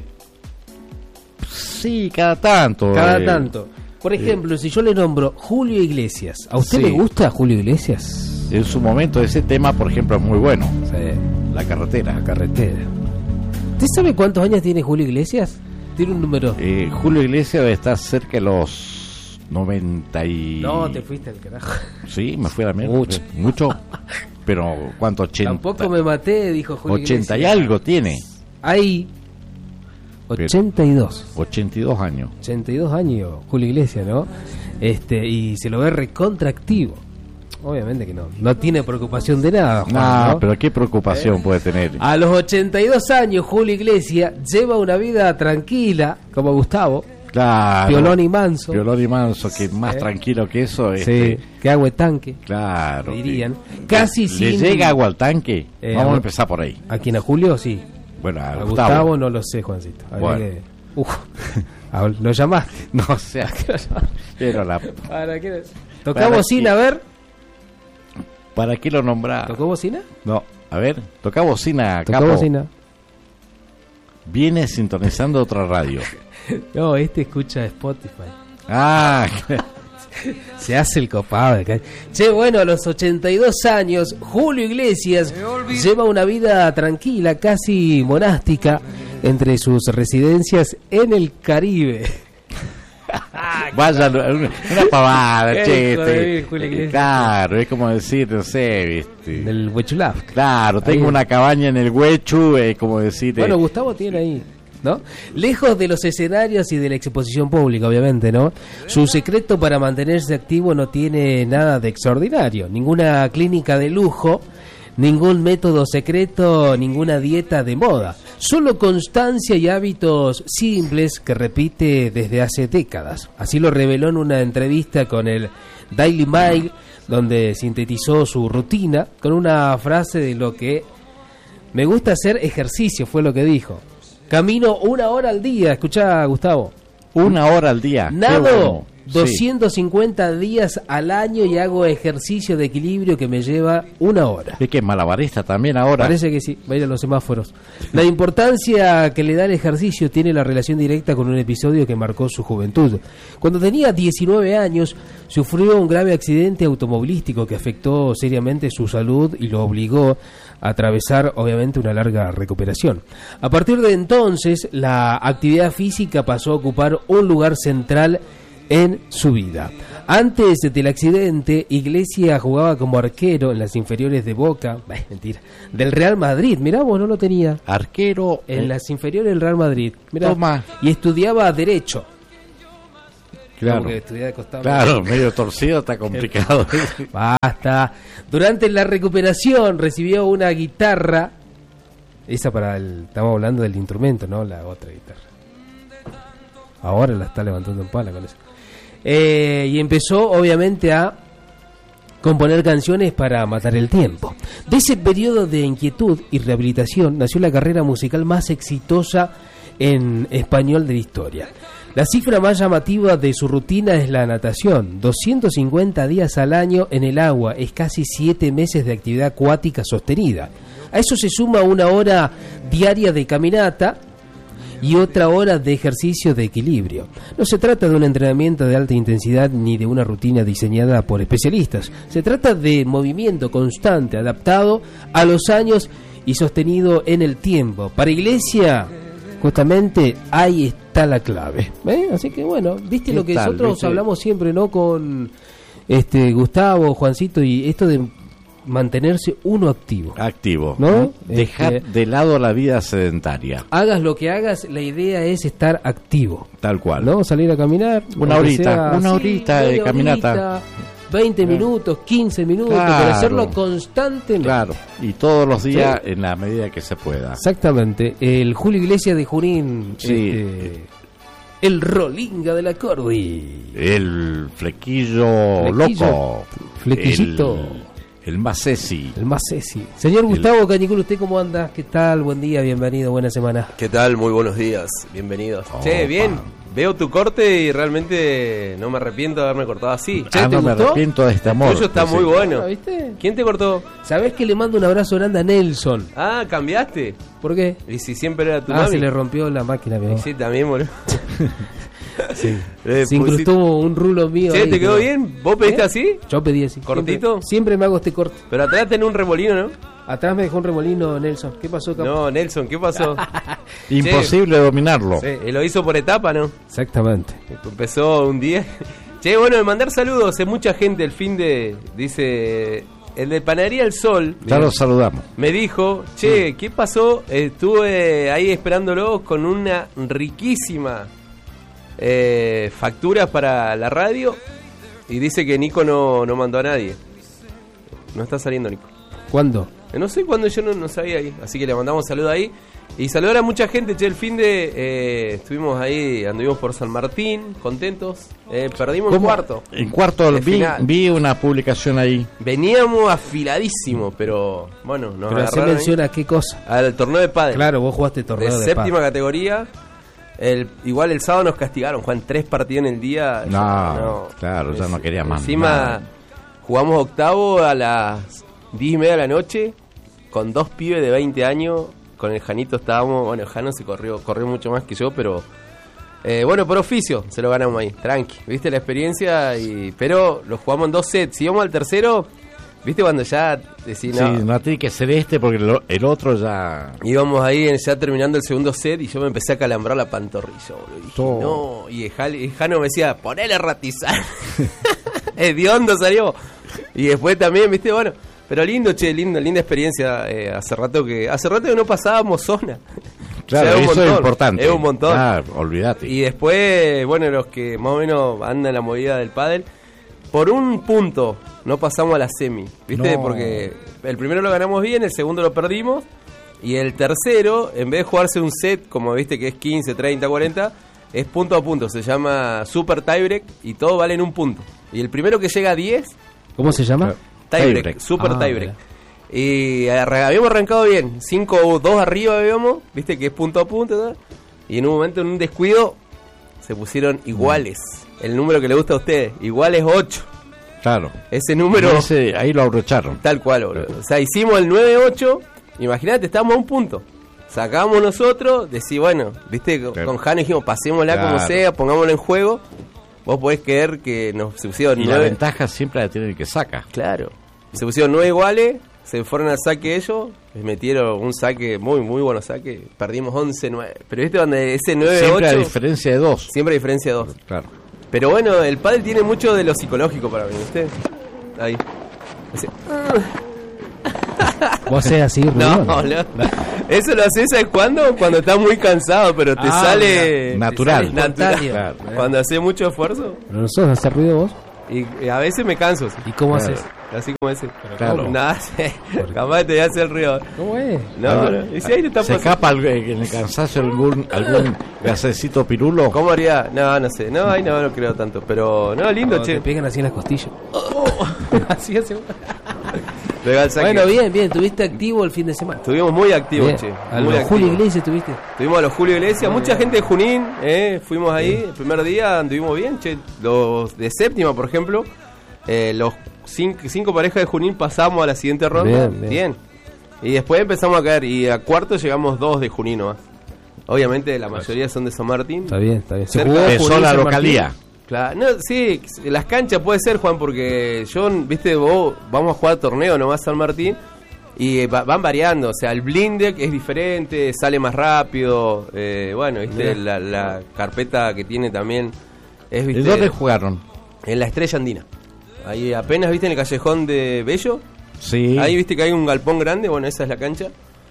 sí, cada tanto. Cada eh, tanto. Por ejemplo, si yo le nombro Julio Iglesias, ¿a usted Sí. le gusta Julio Iglesias? En su momento ese tema, por ejemplo, es muy bueno. Sí. La carretera. La carretera. ¿Usted sabe cuántos años tiene Julio Iglesias? Tiene un número. Eh, Julio Iglesias debe estar cerca de los noventa y... No, te fuiste al carajo. Sí, me fui a la mierda. Mucho. Mucho. Pero, ¿cuánto? ochenta. Tampoco me maté, dijo Julio ochenta y Iglesias. algo tiene. Hay ochenta y dos. ochenta y dos años. ochenta y dos años, Julio Iglesias, ¿no? Este, y se lo ve recontraactivo. Obviamente que no. No tiene preocupación de nada, Juan, No, ¿no? pero qué preocupación ¿Eh? puede tener. A los ochenta y dos años, Julio Iglesias lleva una vida tranquila, como Gustavo. Claro. Piolón y manso. Piolón y manso, que más ¿Eh? tranquilo que eso. Sí, Este, que agua de tanque. claro. Dirían. Casi ¿Le sin. llega agua al tanque? Eh, Vamos a- a empezar por ahí. ¿A quién? ¿A Julio? Sí. Bueno, a, A Gustavo. Gustavo, no lo sé, Juancito. Habría Bueno. que- Uf. Ah, ¿lo llamaste? No, o sea, pero la... ¿Para qué? ¿Tocó ¿Para bocina? A ver. ¿Para qué lo nombra? ¿Tocó bocina? No, a ver, toca bocina, ¿Tocó capo. bocina? Viene sintonizando otra radio. No, este escucha Spotify. Ah, Se hace el copado. de ca- Che, bueno, a los ochenta y dos años, Julio Iglesias lleva una vida tranquila, casi monástica, entre sus residencias en el Caribe. vaya, una, una pavada, Qué che. hijo de este, mil, Julio Iglesias. Claro, es como decir, no sé, viste. Del Huechulaf. Claro, tengo Ahí. una cabaña en el Huechu, es como decir... eh, Bueno, Gustavo tiene ahí, ¿no? Lejos de los escenarios y de la exposición pública, obviamente, ¿no? Su secreto para mantenerse activo no tiene nada de extraordinario. Ninguna clínica de lujo, ningún método secreto, ninguna dieta de moda. Solo constancia y hábitos simples que repite desde hace décadas. Así lo reveló en una entrevista con el Daily Mail, donde sintetizó su rutina con una frase de lo que me gusta hacer ejercicio, fue lo que dijo. Camino una hora al día, escuchá, Gustavo. Una hora al día. qué Nado bueno. Sí. doscientos cincuenta días al año y hago ejercicio de equilibrio que me lleva una hora. Es que es malabarista también ahora. Parece que sí, va a ir a los semáforos. La importancia que le da el ejercicio tiene la relación directa con un episodio que marcó su juventud. Cuando tenía diecinueve años, sufrió un grave accidente automovilístico que afectó seriamente su salud y lo obligó a atravesar, obviamente, una larga recuperación. A partir de entonces, la actividad física pasó a ocupar un lugar central en su vida. Antes del accidente, Iglesias jugaba como arquero en las inferiores de Boca, bah, mentira, del Real Madrid. Mirá, vos no lo tenía. Arquero En eh, las inferiores del Real Madrid. Mirá. Toma. Y estudiaba Derecho. Claro. Como que estudiaba de costado. Claro, medio torcido, está complicado. Basta. Durante la recuperación recibió una guitarra. Esa para el... Estamos hablando del instrumento, ¿no? La otra guitarra. Ahora la está levantando en pala con eso. Eh, y empezó, obviamente, a componer canciones para matar el tiempo. De ese periodo de inquietud y rehabilitación nació la carrera musical más exitosa en español de la historia. La cifra más llamativa de su rutina es la natación, doscientos cincuenta días al año en el agua, es casi siete meses de actividad acuática sostenida. A eso se suma una hora diaria de caminata y otra hora de ejercicio de equilibrio. No se trata de un entrenamiento de alta intensidad ni de una rutina diseñada por especialistas. Se trata de movimiento constante, adaptado a los años y sostenido en el tiempo. Para Iglesia, justamente ahí está la clave. ¿Eh? Así que bueno, viste lo que tal, nosotros ¿viste? hablamos siempre, ¿no? Con este Gustavo, Juancito, y esto de mantenerse uno activo. Activo. ¿No? Dejar este, de lado la vida sedentaria. Hagas lo que hagas, la idea es estar activo. Tal cual. ¿No? Salir a caminar. Una horita, sea, una sí, horita de caminata. Horita, veinte minutos, quince minutos, claro, para hacerlo constantemente. Claro, y todos los días sí. en la medida que se pueda. Exactamente. El Julio Iglesias de Junín, sí. este, el Rolinga del Acordi. El flequillo, flequillo loco. Flequillito. El, el Macesi. El Macesi. Señor Gustavo el... Cañicul, ¿usted cómo anda? ¿Qué tal? Buen día, bienvenido, buena semana. ¿Qué tal? Muy buenos días, bienvenidos. Oh, che, bien. Pa. Veo tu corte y realmente no me arrepiento de haberme cortado así. Che, ah, ¿te no gustó? Me arrepiento de este amor. El tuyo está muy sí. bueno. ¿Viste? ¿Quién te cortó? ¿Sabés que le mando un abrazo grande a Nelson? Ah, ¿cambiaste? ¿Por qué? Y si siempre era tu ah, mami. Ah, se le rompió la máquina. Y sí, también, boludo. Sí. Eh, se incrustó un rulo mío. Che, ahí, ¿te quedó pero... bien? ¿Vos pediste ¿Eh? así? Yo pedí así. ¿Cortito? Siempre, siempre me hago este corte. Pero atrás tenés un remolino, ¿no? Atrás me dejó un remolino Nelson. ¿Qué pasó, capo? No, Nelson, ¿qué pasó? Imposible che, dominarlo. Sí, lo hizo por etapa, ¿no? Exactamente. Empezó un día. Che, bueno, de mandar saludos. Hay mucha gente el fin de... Dice... El de Panadería El Sol. Ya lo saludamos. Me dijo, che, sí. ¿qué pasó? Estuve ahí esperándolo con una riquísima eh, factura para la radio. Y dice que Nico no, no mandó a nadie. No está saliendo Nico. ¿Cuándo? No sé cuándo, yo no, no sabía ahí. Así que le mandamos saludo ahí. Y saludar a mucha gente, che, el fin de... Eh, estuvimos ahí, anduvimos por San Martín, contentos. Eh, perdimos en cuarto. En cuarto vi, vi una publicación ahí. Veníamos afiladísimos, pero bueno, nos Pero se menciona qué cosa. Al torneo de pádel. Claro, vos jugaste torneo de, de pádel. Séptima categoría. El, igual el sábado nos castigaron, Juan, tres partidos en el día. No, no claro, ya no quería más. Encima nada. Jugamos octavo a las diez y media de la noche con dos pibes de veinte años. Con el Janito estábamos, bueno, el Jano se corrió, corrió mucho más que yo, pero eh, bueno, por oficio se lo ganamos ahí, tranqui, viste la experiencia, y pero lo jugamos en dos sets. Si íbamos al tercero, viste cuando ya decís, no, sí, no tiene que ser este porque el, el otro ya... Íbamos ahí ya terminando el segundo set y yo me empecé a calambrar la pantorrilla, boludo. Y dije, no, y el, Jal, el Jano me decía, ponele ratizar. Hediondo salió. Y después también, viste, bueno... Pero lindo, che, lindo, linda experiencia. Eh, hace rato que hace rato que no pasábamos zona. Claro, o sea, es eso es importante. Es un montón. Ah, olvídate. Y después, bueno, los que más o menos andan en la movida del pádel, por un punto no pasamos a la semi, ¿viste? No. Porque el primero lo ganamos bien, el segundo lo perdimos, y el tercero, en vez de jugarse un set, como viste que es quince, treinta, cuarenta, es punto a punto. Se llama Super Tiebreak y todo vale en un punto. Y el primero que llega a diez... ¿Cómo se llama? Claro. Tiebreak, tie super ah, tiebreak. Y habíamos arrancado bien, cinco dos arriba habíamos, viste que es punto a punto, ¿no? Y en un momento, en un descuido, se pusieron iguales. Mm. El número que le gusta a ustedes, iguales ocho. Claro. Ese número... Ese, ahí lo abrocharon. Tal cual, bro. O sea, hicimos el nueve ocho, imagínate, estábamos a un punto. Sacamos nosotros, decís, bueno, viste, claro. Con Jano dijimos, pasémosla claro. como sea, pongámosla en juego. Vos podés creer que nos se pusieron y nueve... la ventaja siempre la tiene el que saca. Claro. Se pusieron nueve iguales, se fueron al saque ellos, les metieron un saque, muy, muy bueno saque, perdimos once nueve. Pero viste donde ese nueve ocho... Siempre a diferencia de dos. Siempre a diferencia de dos. Claro. Pero bueno, el pádel tiene mucho de lo psicológico para mí, ¿viste? Ahí. Así. ¿Vos hacés así, no, no, no. Eso lo haces, ¿sabes cuándo? Cuando estás muy cansado, pero te ah, sale... Natural. Te sale natural. Claro. Cuando haces mucho esfuerzo. ¿Pero no sos hacer ruido vos? Y, y a veces me canso. ¿Y cómo claro. haces? Así como ese. Claro. Nada, capaz te hace el ruido. ¿Cómo es? No, no. ¿Y si ahí te está ¿Se escapa el, en el cansancio algún, algún gasecito pirulo? ¿Cómo haría? No, no sé. No, ahí no, no creo tanto. Pero, no, lindo, no, che. Te pegan así en las costillas. Oh. Así hace. Bueno, bien, bien. ¿Tuviste activo el fin de semana? Estuvimos muy activos, bien. Che. ¿A los Julio Iglesias tuviste? Estuvimos a los Julio Iglesias. Muy Mucha bien. Gente de Junín, eh. Fuimos ahí. Bien. El primer día anduvimos bien, che. Los de Séptima, por ejemplo. Eh, los cinco, cinco parejas de Junín pasamos a la siguiente ronda. Bien, bien. bien. Y después empezamos a caer. Y a cuarto llegamos dos de Junín nomás. Obviamente la mayoría son de San Martín. Está bien, está bien. Se jugó Junín, la localía. Claro, no, sí, las canchas puede ser, Juan, porque yo, viste, vos vamos a jugar torneo nomás San Martín y va, van variando, o sea, el blindec es diferente, sale más rápido, eh, bueno, viste, la, la carpeta que tiene también es, viste. ¿Y dónde jugaron? En la Estrella Andina. Ahí apenas, viste, en el callejón de Bello. Sí. Ahí, viste que hay un galpón grande, bueno, esa es la cancha.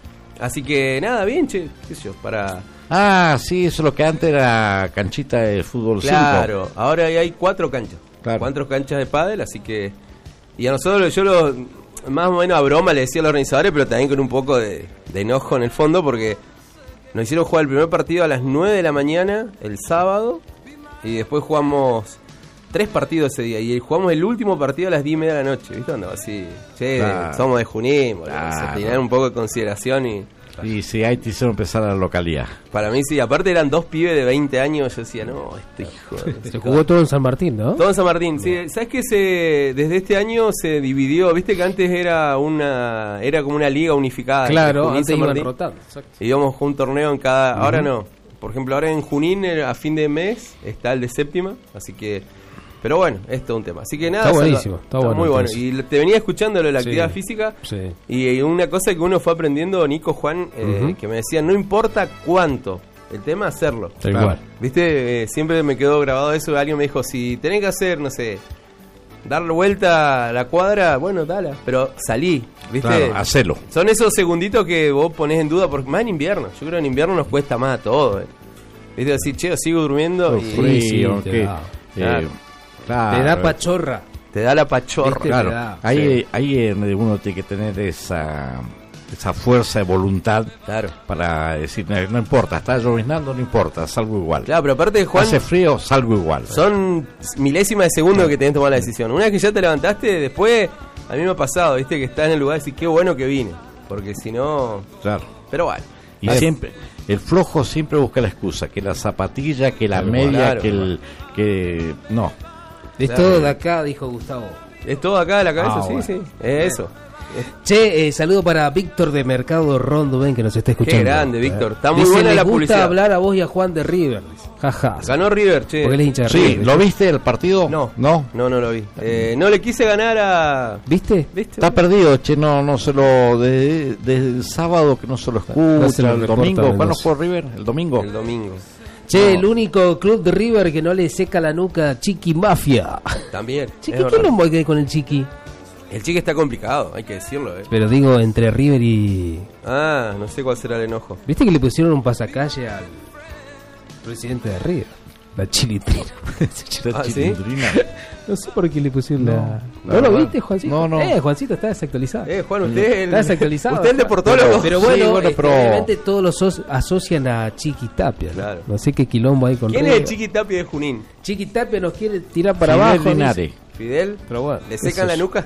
Así que nada, bien, che, qué sé yo, para... Ah, sí, eso es lo que antes era canchita de fútbol cinco. Claro, ahora hay cuatro canchas. Claro. Cuatro canchas de pádel, así que... Y a nosotros, yo lo... Más o menos a broma le decía a los organizadores, pero también con un poco de, de enojo en el fondo, porque nos hicieron jugar el primer partido a las nueve de la mañana, el sábado, y después jugamos tres partidos ese día, y jugamos el último partido a las diez y media de la noche, ¿viste? Andaba así, che, claro. Somos de Junín, bueno, claro. Se tenían un poco de consideración y... Y sí, ahí te hicieron empezar a la localidad. Para mí sí, aparte eran dos pibes de veinte años, yo decía, no, este hijo... Se este jugó todo en San Martín, ¿no? Todo en San Martín, sí. ¿Sabes que se desde este año se dividió? Viste que antes era una era como una liga unificada. Claro, Junín, antes iban rotando. Íbamos con un torneo en cada... Uh-huh. Ahora no. Por ejemplo, ahora en Junín, a fin de mes, está el de séptima, así que... Pero bueno, esto es todo un tema. Así que nada, está buenísimo, está, está bueno, muy bueno. Entonces. Y te venía escuchando lo de la actividad sí, física. Sí. Y una cosa que uno fue aprendiendo, Nico, Juan, eh, uh-huh. que me decía, no importa cuánto, el tema es hacerlo. Claro. Viste, eh, siempre me quedó grabado eso. Alguien me dijo, si tenés que hacer, no sé, darle vuelta a la cuadra, bueno, dala. Pero salí, ¿viste? Claro, hacelo. Son esos segunditos que vos ponés en duda, porque más en invierno. Yo creo que en invierno nos cuesta más todo. Eh. Viste, decir, che, sigo durmiendo. Y, frío, sí, que, claro. Claro. Te da pachorra. Te da la pachorra. Claro. Da, ahí, sí. ahí uno tiene que tener esa esa fuerza de voluntad, claro, para decir, no, no importa, está lloviznando, no importa, salgo igual. Claro, pero aparte de Juan, hace frío, salgo igual. Son milésimas de segundo que tenés que tomar la decisión. Una vez que ya te levantaste, después a mí me ha pasado, viste, que estás en el lugar y decís, qué bueno que vine, porque si no... Claro. Pero bueno. Y ver. siempre... El flojo siempre busca la excusa, que la zapatilla, que la claro, media, claro, que el... que no. Es claro. todo de acá, dijo Gustavo. Es todo acá de la cabeza, ah, sí, bueno. sí. Es eso. Che, eh, saludo para Víctor de Mercado Rondo, ven que nos está escuchando. Qué grande, Víctor. Está muy Dice, buena la gusta publicidad. Hablar a vos y a Juan de River. Jaja. Ganó River, che. Porque él es hincha de sí, River. ¿lo viste el partido? No. No, no, no lo vi. Eh, no le quise ganar a... ¿Viste? ¿Viste? Está perdido, che, no, no se lo... Desde, desde el sábado que no se lo escucha, no se lo el domingo. ¿Cuándo jugó River? El domingo. El domingo. Che, no. el único club de River que no le seca la nuca a Chiqui Mafia. También. Chiqui, ¿qué no voy con el Chiqui? El Chiqui está complicado, hay que decirlo, eh. Pero digo, entre River y... Ah, no sé cuál será el enojo. ¿Viste que le pusieron un pasacalle al presidente de River? La chilitrina. ¿La ¿Ah, chilitrina? ¿Sí? No sé por qué le pusieron no, la... ¿No, ¿No lo viste, Juancito? No, no. Eh, Juancito, está desactualizado. Eh, Juan, usted... Está desactualizado. Usted es el deportólogo. Pero bueno, sí, bueno este, pero... obviamente todos los so- asocian a Chiqui Tapia. ¿no? Claro. No sé qué quilombo hay con ¿Quién River. es el Chiqui Tapia de Junín? Chiqui Tapia nos quiere tirar para Fidel abajo. Linares. Fidel, pero bueno, ¿le secan la nuca?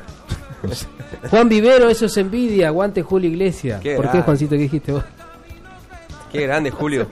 Juan Vivero, eso es envidia. Aguante Julio Iglesias. Qué ¿Por grande. qué, Juancito, qué dijiste vos? Qué grande, Julio.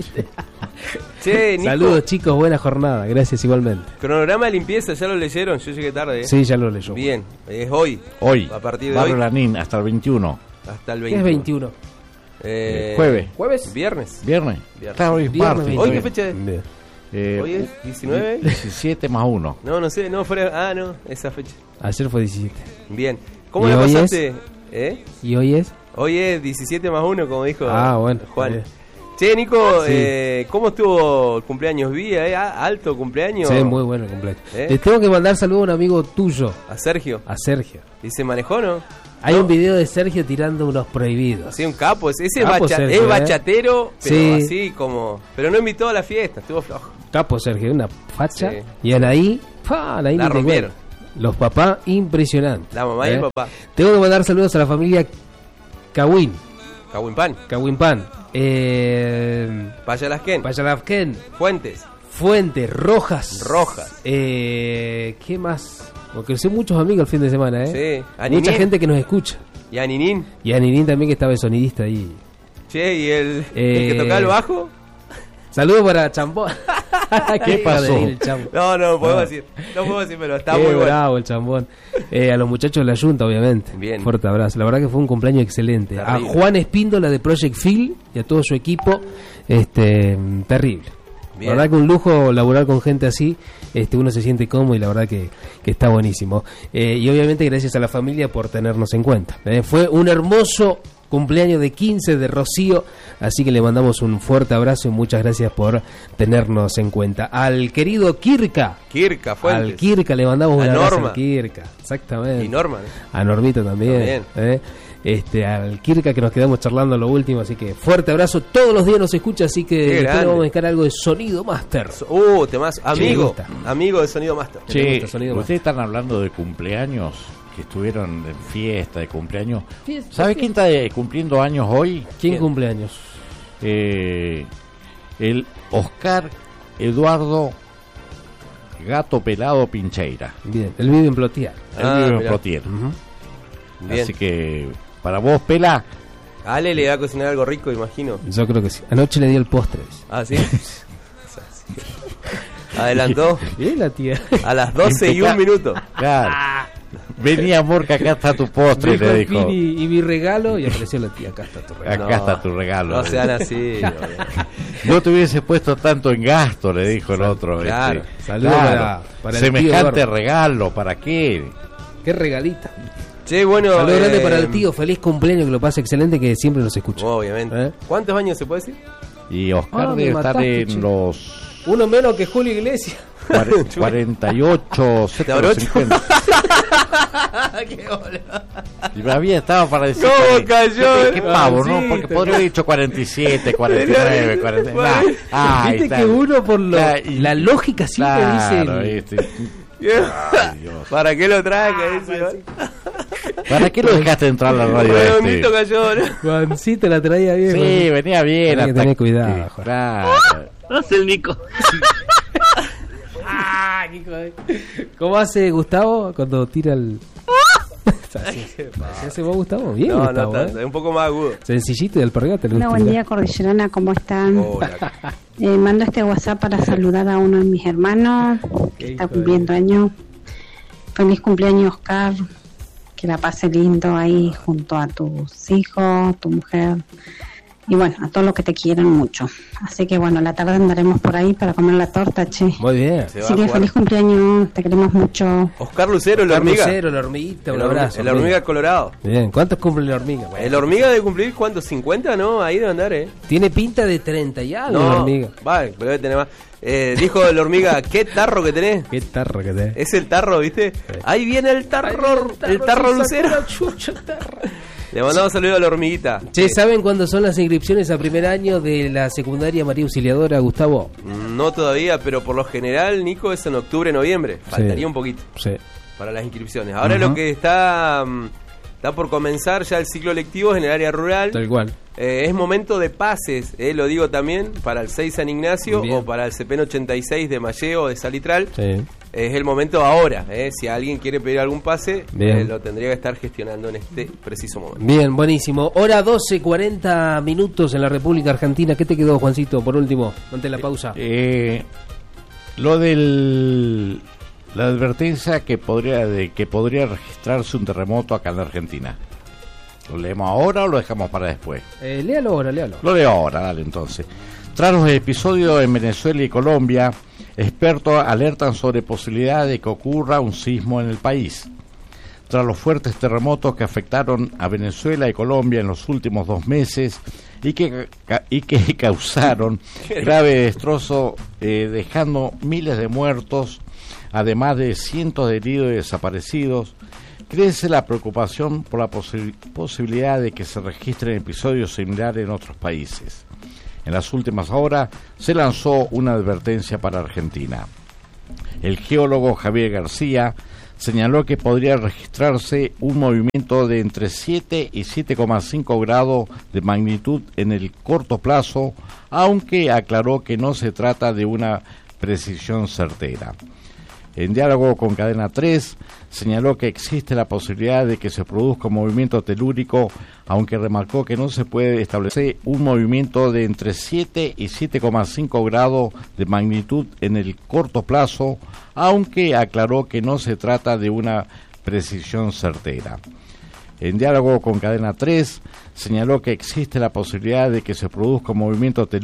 Che, Nico. Saludos, chicos, buena jornada. Gracias igualmente. Cronograma de limpieza, ¿ya lo leyeron? Yo llegué tarde, ¿eh? Sí, ya lo leyó. Bien, es hoy. Hoy. A partir de Barrio hoy. Lanín, hasta el veintiuno. Hasta el veintiuno. ¿Qué es veintiuno? Eh, jueves. ¿Jueves? Viernes. Viernes. Viernes. Claro, hoy es Viernes, martes. ¿Hoy qué fecha es? Eh, ¿Hoy es diecinueve? diecisiete más uno. No, no sé, no, fuera... Ah, no, esa fecha. Ayer fue diecisiete. Bien. ¿Cómo ¿Y la hoy pasaste? Es? ¿Eh? ¿Y hoy es? Hoy es diecisiete más uno, como dijo ah, bueno, Juan. Che, Nico, sí. eh, ¿cómo estuvo el cumpleaños? Vi, eh, alto cumpleaños. Sí, muy bueno el cumpleaños. ¿Eh? Les tengo que mandar saludos a un amigo tuyo. ¿A Sergio? A Sergio. ¿Y se manejó, no? Hay ¿No? un video de Sergio tirando unos prohibidos. Sí, un capo. Ese capo es, bacha- Sergio, es bachatero, ¿eh? pero sí. así como... Pero no invitó a la fiesta, estuvo flojo. Capo Sergio, una facha. Sí. Y Anaí, pa, Anaí La ni te rompieron. cuento. Los papás, impresionante. La mamá y ¿eh? el papá. Tengo que mandar saludos a la familia Cahuín. Cahuimpan. Cahuimpan. Eh, Payalasquén. Payalasquén. Fuentes. Fuentes. Rojas. Rojas. Eh, ¿Qué más? Porque sé muchos amigos el fin de semana, ¿eh? Sí. A Mucha Ninín. gente que nos escucha. Y a Ninín. Y a Ninín también, que estaba el sonidista ahí. Che, ¿y el, Eh, el que tocaba el bajo? Saludos para Champón. ¿Qué pasó? No, no, podemos decir. No podemos decir, pero está Qué muy bueno. bravo el chambón. Eh, a los muchachos de la Junta, obviamente. Bien. Fuerte abrazo. La verdad que fue un cumpleaños excelente. Terrible. A Juan Espíndola de Project Phil y a todo su equipo, este, terrible. Bien. La verdad que un lujo laburar con gente así, este, uno se siente cómodo y la verdad que, que está buenísimo. Eh, y obviamente gracias a la familia por tenernos en cuenta. Eh, fue un hermoso cumpleaños de quince de Rocío, así que le mandamos un fuerte abrazo y muchas gracias por tenernos en cuenta. Al querido Kirka, Kirka Fuentes. al Kirka le mandamos un A abrazo Norma. al Kirka, exactamente. Y Norma, ¿no? A Normita también, También. ¿eh? Este, al Kirka que nos quedamos charlando lo último, así que fuerte abrazo, todos los días nos escucha, así que Qué después grande. le vamos a buscar algo de Sonido Master. Uh, temas. Sí, me Amigo. gusta. Amigo de Sonido Master. Me Che, gusta Sonido ustedes están hablando de cumpleaños, que estuvieron en fiesta de cumpleaños. Fiesta, ¿Sabe fiesta. quién está de- cumpliendo años hoy? ¿Quién, ¿Quién? cumple años? Eh, el Oscar Eduardo Gato Pelado Pincheira. Bien, él vive en Plotier. Él Ah, vive en mirá. Plotier. Bien. Así que, para vos, Pela, Ale le va a cocinar algo rico, imagino. Yo creo que sí. Anoche le di el postre. Ah, sí. Adelantó. Bien la tía. A las doce y un minuto. claro. Vení, amor, que acá está tu postre, Dijo le el dijo. Pini, y mi regalo, y apareció la tía, acá está tu regalo. Acá No, está tu regalo. No sean así. No te hubiese puesto tanto en gasto, le dijo el otro. Claro. este. Saludos Claro. para- para el Semejante tío Eduardo. regalo, ¿para qué? Qué regalita. Che, bueno. Saludos eh, grande para el tío, feliz cumpleaños, que lo pase excelente, que siempre nos escucha. Obviamente. ¿Eh? ¿Cuántos años se puede decir? Y Oscar Ah, me debe estar mataste, en che. los Uno menos que Julio Iglesias. cuare- cuarenta y ocho, ¿Te abro ocho? cincuenta. Qué bola. Y me había estado para decir. ¿Cómo que- cayó? que- Qué pavo, ¿no? Sí, Porque te- podría haber dicho cuarenta y siete, cuarenta y nueve, cuarenta. Nah. Ah, ahí Viste está. que uno por lo, Claro, y- la lógica siempre Claro, dice... este. Ay, Dios. ¿Para qué lo trae? Dice, ¿Para qué lo dejaste entrar a la radio redondito este? cayó, ¿no? Juancito la traía bien. Sí, Juan. venía bien. Tenés que hasta tener cuidado, Juan. Claro. No es el Nico. Ah, qué hijo de- ¿Cómo hace Gustavo cuando tira el...? Así así hace vos, Gustavo. Bien, No, no Gustavo, tanto, ¿eh? es un poco más agudo. Sencillito y alpargata. le Hola, gusta buen tirar. día, Cordillerana, ¿cómo están? Hola. Eh, mando este WhatsApp para saludar a uno de mis hermanos que Qué está hijo de- cumpliendo años. Feliz cumpleaños, Oscar. Que la pase lindo ahí junto a tus hijos, tu mujer. Y bueno, a todos los que te quieren mucho. Así que bueno, la tarde andaremos por ahí para comer la torta, che. Muy bien. Se va Así a que jugar. feliz cumpleaños, te queremos mucho. Oscar Lucero, la Carlos hormiga. Cero, la hormiguita, un El hormi- abrazo. El hormiga colorado. Bien, ¿cuántos cumple la hormiga? Bueno, El hormiga debe cumplir, ¿cuántos? ¿cincuenta? No, ahí debe andar, ¿eh? tiene pinta de treinta y algo la No, hormiga. vale, pero debe tener más. Eh, dijo el hormiga, ¿qué tarro que tenés? Qué tarro que te... Es el tarro, ¿viste? Ahí viene el tarro, el tarro sí, lucero. sacó la chucha, el tarro. Le mandamos saludo a la hormiguita. Che, ¿saben cuándo son las inscripciones a primer año de la secundaria María Auxiliadora, Gustavo? No todavía, pero por lo general, Nico, es en octubre, noviembre. Faltaría Sí. un poquito Sí. para las inscripciones. Ahora Ujú. lo que está, mm, está por comenzar ya el ciclo lectivo es en el área rural. Tal cual. Eh, es momento de pases, eh, lo digo también, para el seis San Ignacio Bien. o para el C P N ochenta y seis de Malleo o de Salitral. Sí. Es el momento ahora. Eh. Si alguien quiere pedir algún pase, Bien. eh, lo tendría que estar gestionando en este preciso momento. Bien, buenísimo. Hora doce, cuarenta minutos en la República Argentina. ¿Qué te quedó, Juancito, por último, ante la pausa? Eh, lo del la advertencia que podría de que podría registrarse un terremoto acá en la Argentina. ¿Lo leemos ahora o lo dejamos para después? Eh, léalo ahora, léalo. Lo leo ahora, dale entonces. Tras los episodios en Venezuela y Colombia, expertos alertan sobre posibilidad de que ocurra un sismo en el país. Tras los fuertes terremotos que afectaron a Venezuela y Colombia en los últimos dos meses y que, ca- y que causaron grave destrozo, eh, dejando miles de muertos, además de cientos de heridos y desaparecidos, crece la preocupación por la posi- posibilidad de que se registren episodios similares en otros países. En las últimas horas se lanzó una advertencia para Argentina. El geólogo Javier García señaló que podría registrarse un movimiento de entre siete y siete coma cinco grados de magnitud en el corto plazo, aunque aclaró que no se trata de una precisión certera. En diálogo con Cadena tres, señaló que existe la posibilidad de que se produzca un movimiento telúrico, aunque remarcó que no se puede establecer un movimiento de entre siete y siete coma cinco grados de magnitud en el corto plazo, aunque aclaró que no se trata de una precisión certera. En diálogo con Cadena tres, señaló que existe la posibilidad de que se produzca un movimiento telúrico